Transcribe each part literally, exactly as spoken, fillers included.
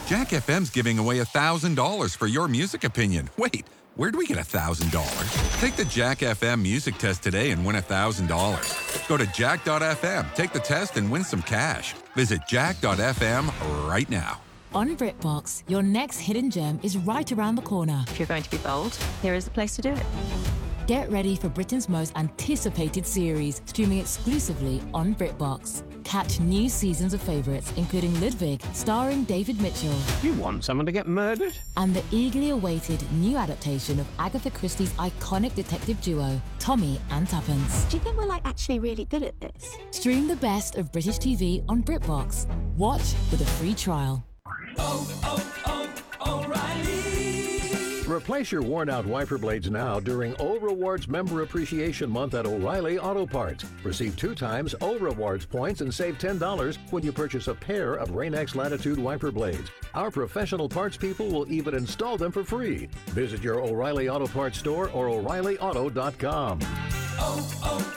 Jack F M's giving away one thousand dollars for your music opinion. Wait, where'd we get one thousand dollars? Take the Jack F M music test today and win one thousand dollars. Go to jack dot f m, take the test, and win some cash. Visit jack dot f m right now. On BritBox, your next hidden gem is right around the corner. If you're going to be bold, here is the place to do it. Get ready for Britain's most anticipated series, streaming exclusively on BritBox. Catch new seasons of favourites, including Ludwig, starring David Mitchell. You want someone to get murdered? And the eagerly awaited new adaptation of Agatha Christie's iconic detective duo, Tommy and Tuppence. Do you think we're like actually really good at this? Stream the best of British T V on BritBox. Watch with a free trial. Oh, oh, oh, O'Reilly. Replace your worn-out wiper blades now during O Rewards Member Appreciation Month at O'Reilly Auto Parts. Receive two times O Rewards points and save ten dollars when you purchase a pair of Rain-X Latitude wiper blades. Our professional parts people will even install them for free. Visit your O'Reilly Auto Parts store or O'Reilly Auto dot com. Oh,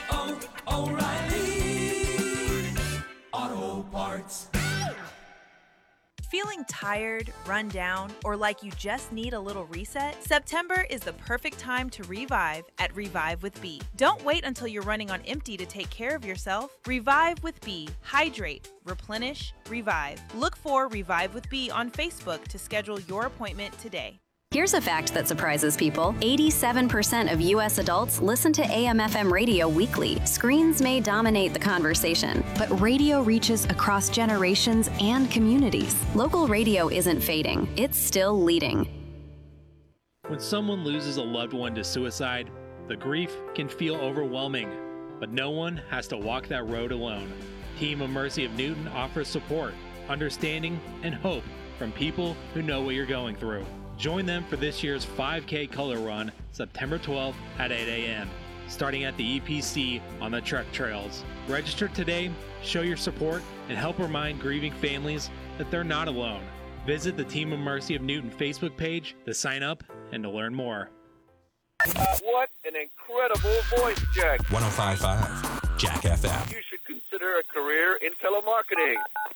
oh, oh, O'Reilly Auto Parts. Feeling tired, run down, or like you just need a little reset? September is the perfect time to revive at Revive with B. Don't wait until you're running on empty to take care of yourself. Revive with B. Hydrate, replenish, revive. Look for Revive with B on Facebook to schedule your appointment today. Here's a fact that surprises people. eighty-seven percent of U S adults listen to A M F M radio weekly. Screens may dominate the conversation, but radio reaches across generations and communities. Local radio isn't fading. It's still leading. When someone loses a loved one to suicide, the grief can feel overwhelming, but no one has to walk that road alone. Team of Mercy of Newton offers support, understanding, and hope from people who know what you're going through. Join them for this year's five K Color Run, September twelfth at eight a.m., starting at the E P C on the Trek Trails. Register today, show your support, and help remind grieving families that they're not alone. Visit the Team of Mercy of Newton Facebook page to sign up and to learn more. What an incredible voice, Jack. one oh five point five Jack F M. You should consider a career in telemarketing.